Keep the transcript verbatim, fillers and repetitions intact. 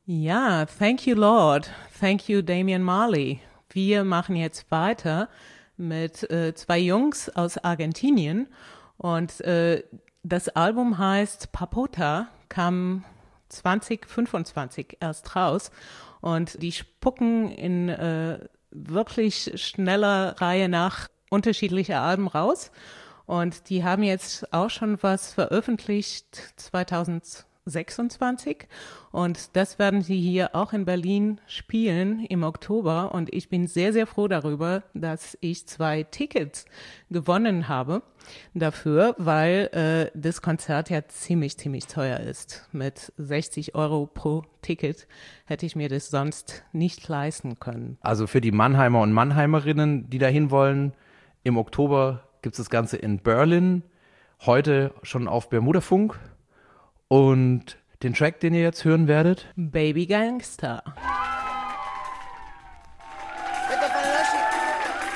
Ja, thank you, Lord. Thank you, Damian Marley. Wir machen jetzt weiter mit äh, zwei Jungs aus Argentinien und äh, das Album heißt Papota, kam zwanzig fünfundzwanzig erst raus und die spucken in äh, wirklich schneller Reihe nach unterschiedliche Alben raus und die haben jetzt auch schon was veröffentlicht zwanzig sechsundzwanzig und das werden sie hier auch in Berlin spielen im Oktober und ich bin sehr, sehr froh darüber, dass ich zwei Tickets gewonnen habe dafür, weil äh, das Konzert ja ziemlich, ziemlich teuer ist. Mit sechzig Euro pro Ticket hätte ich mir das sonst nicht leisten können. Also für die Mannheimer und Mannheimerinnen, die dahin wollen, im Oktober gibt es das Ganze in Berlin, heute schon auf Bermudafunk. Und den Track, den ihr jetzt hören werdet? Baby Gangster.